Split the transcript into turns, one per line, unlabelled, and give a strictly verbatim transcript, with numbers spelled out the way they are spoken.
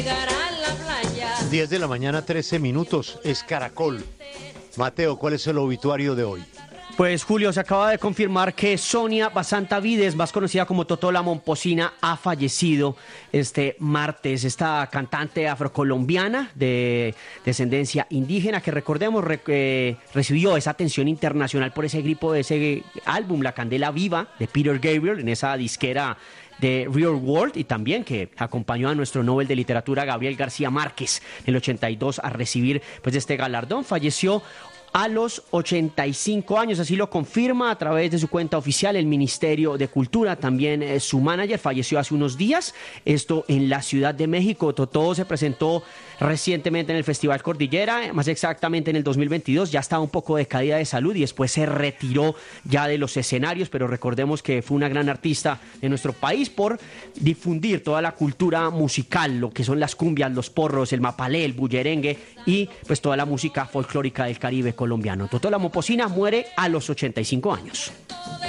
diez de la mañana, trece minutos, es Caracol. Mateo, ¿cuál es el obituario de hoy?
Pues Julio, se acaba de confirmar que Sonia Basanta Vides, más conocida como Totó la Momposina, ha fallecido este martes. Esta cantante afrocolombiana de descendencia indígena que, recordemos, re, eh, recibió esa atención internacional por ese grupo, de ese álbum La Candela Viva de Peter Gabriel, en esa disquera de Real World, y también que acompañó a nuestro Nobel de Literatura Gabriel García Márquez en el ochenta y dos a recibir pues este galardón. Falleció a los ochenta y cinco años, así lo confirma a través de su cuenta oficial el Ministerio de Cultura. También eh, su manager falleció hace unos días, esto en la Ciudad de México. Totó se presentó recientemente en el Festival Cordillera, más exactamente en el dos mil veintidós, ya estaba un poco decaída de salud y después se retiró ya de los escenarios, pero recordemos que fue una gran artista de nuestro país por difundir toda la cultura musical, lo que son las cumbias, los porros, el mapalé, el bullerengue y pues toda la música folclórica del Caribe colombiano. Totó la Momposina muere a los ochenta y cinco años.